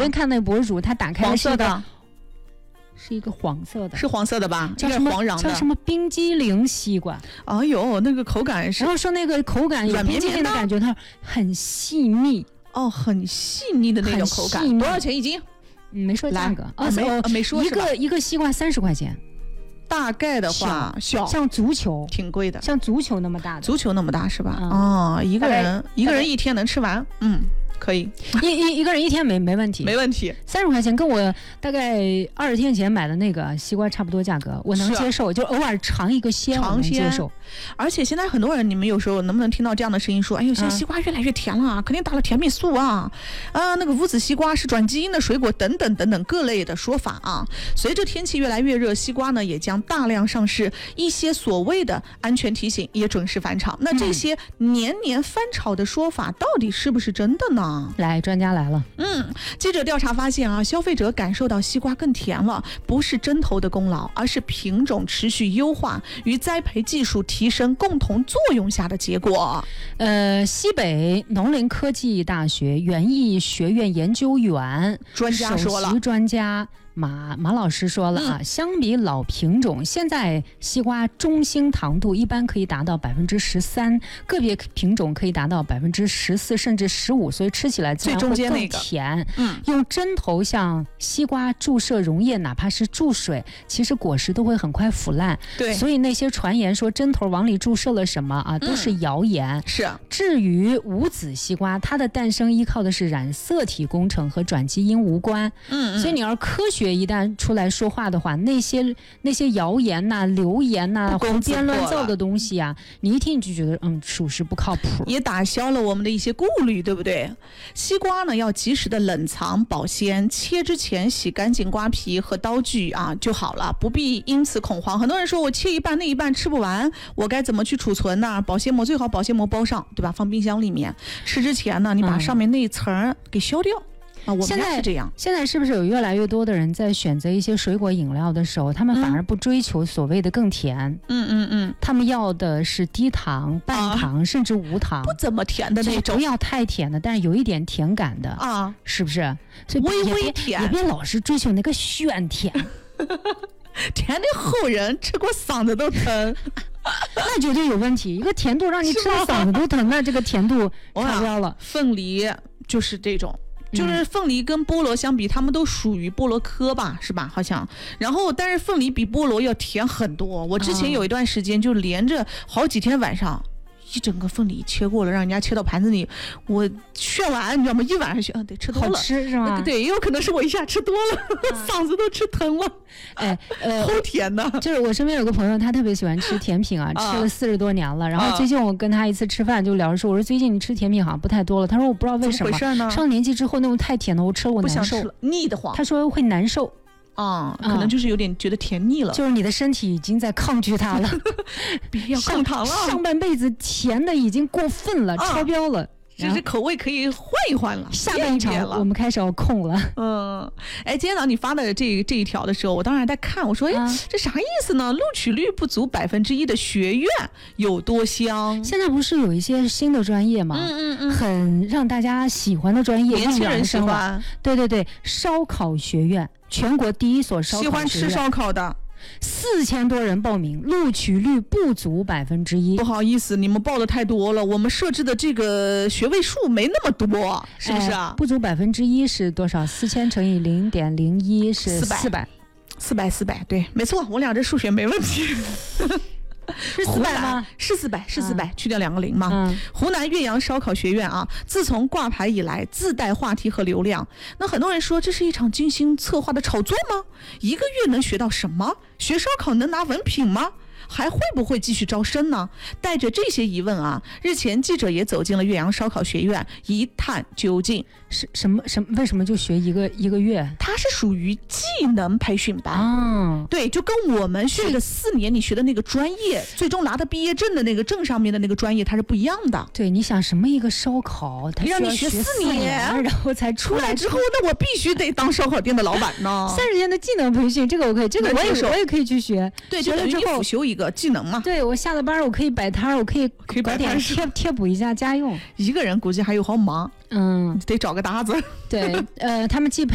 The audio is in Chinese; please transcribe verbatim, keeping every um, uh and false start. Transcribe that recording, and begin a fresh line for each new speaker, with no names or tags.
天看那博主，他打开
黄色的。
是一个黄色的，
是黄色的吧？
叫什么？
黄瓤的，
叫什么冰激凌西瓜？
哎呦，那个口感是，
然后说那个口感有冰激凌的感觉，它很细腻
哦，很细腻的那种口感。多少钱一斤？
嗯，没说价格。
哦，没哦没说
一个一个西瓜三十块钱。
大概的话，小
像足球，
挺贵的，
像足球那么大的，
足球那么大是吧？哦，一个人一个人一天能吃完，嗯。可以，
一一一个人一天没没问题，
没问题。
三十块钱跟我大概二十天前买的那个西瓜差不多价格，我能接受，啊、就偶尔尝一个鲜，
尝鲜
我能接受。
而且现在很多人，你们有时候能不能听到这样的声音说：“哎呦，现在西瓜越来越甜了，嗯、肯定打了甜蜜素啊，啊，那个无籽西瓜是转基因的水果，等等等等各类的说法啊。”随着天气越来越热，西瓜呢也将大量上市，一些所谓的安全提醒也准时返炒。那这些年年翻炒的说法，到底是不是真的呢？
来，专家来了。
嗯，记者调查发现啊，消费者感受到西瓜更甜了，不是针头的功劳，而是品种持续优化与栽培技术提升共同作用下的结果。
呃，西北农林科技大学园艺学院研究员
专家说了，
首席专家。马马老师说了啊，嗯、相比老品种，现在西瓜中心糖度一般可以达到百分之十三，个别品种可以达到百分之十四甚至十五，所以吃起来自然会更甜。
嗯，
用针头向西瓜注射溶液，哪怕是注水，其实果实都会很快腐烂。
对，
所以那些传言说针头往里注射了什么啊，都是谣言。
嗯、是。
至于无籽西瓜，它的诞生依靠的是染色体工程和转基因无关。
嗯，
所以你要科学。一旦出来说话的话，那些那些谣言呐、啊、流言呐、啊、胡编乱造的东西啊，你一听就觉得嗯，属实不靠谱，
也打消了我们的一些顾虑，对不对？西瓜呢要及时的冷藏保鲜，切之前洗干净瓜皮和刀具啊就好了，不必因此恐慌。很多人说我切一半那一半吃不完，我该怎么去储存呢？保鲜膜最好保鲜膜包上，对吧？放冰箱里面。吃之前呢，你把上面那一层给削掉。嗯啊，我们是这样。
现在是不是有越来越多的人在选择一些水果饮料的时候，他们反而不追求所谓的更甜？
嗯嗯嗯，
他们要的是低糖、半糖、啊、甚至无糖，
不怎么甜的那种，
不要太甜的，但是有一点甜感的
啊，
是不是？所以
微微甜，
也别老是追求那个炫甜，
甜的后人吃过嗓子都疼。
那绝对有问题，一个甜度让你吃的嗓子都疼，那这个甜度超标了。
凤梨就是这种。就是凤梨跟菠萝相比，它们都属于菠萝科吧，是吧？好像。然后，但是凤梨比菠萝要甜很多。我之前有一段时间就连着好几天晚上，一整个凤梨切过了，让人家切到盘子里，我炫完，你知道吗？一晚上炫，得吃多了，
好吃是吗？
对，也有可能是我一下吃多了，啊、嗓子都吃疼了。
哎，呃，
齁甜的。
就是我身边有个朋友，他特别喜欢吃甜品啊，吃了四十多年了。然后最近我跟他一次吃饭就聊说，我说最近你吃甜品好像不太多了。他说我不知道为什么，
怎么回事呢？
上年纪之后那种太甜了，我吃了我难受，
不想吃了，腻得慌。
他说会难受。
啊、嗯，可能就是有点觉得甜腻了，
就是你的身体已经在抗拒它了，
要控糖了。
上半辈子甜的已经过分了，啊、超标了。
其实口味可以换一换了，
下半场我们开始要控了。
嗯，哎，今天早上你发的这这一条的时候，我当然在看，我说，哎，嗯、这啥意思呢？录取率不足百分之一的学院有多香？
现在不是有一些新的专业吗？
嗯嗯嗯，
很让大家喜欢的专业，
年轻人喜欢。
对对对，烧烤学院，全国第一所烧烤学院，
喜欢吃烧烤的。
四千多人报名，录取率不足百分之一。
不好意思，你们报的太多了，我们设置的这个学位数没那么多，是不是啊？
哎、不足百分之一是多少？四千乘以零点零一是四百，四百，
四百，四百，对，没错，我俩这数学没问题。
是四百吗？
是四百，是四百、嗯，去掉两个零嘛。
嗯、
湖南岳阳烧烤学院啊，自从挂牌以来，自带话题和流量。那很多人说，这是一场精心策划的炒作吗？一个月能学到什么？学烧烤能拿文凭吗？还会不会继续招生呢？带着这些疑问啊，日前记者也走进了岳阳烧烤学院，一探究竟。
是什么什么？为什么就学一个一个月？
它是属于技能培训班，
哦，
对，就跟我们学的四年你学的那个专业，最终拿的毕业证的那个证上面的那个专业，它是不一样的。
对，你想什么一个烧烤，它
让你学四年，
然后才出来
之后，那我必须得当烧烤店的老板呢。
三十天的技能培训，这个我可以，这个我也我也可以去学。
对，
学了之后
辅修一个技能嘛。
对，我下了班我可以摆摊，我可以
可以
搞点贴贴补一下家用。
一个人估计还有好忙，
嗯，
得找个搭子。
对，呃，他们既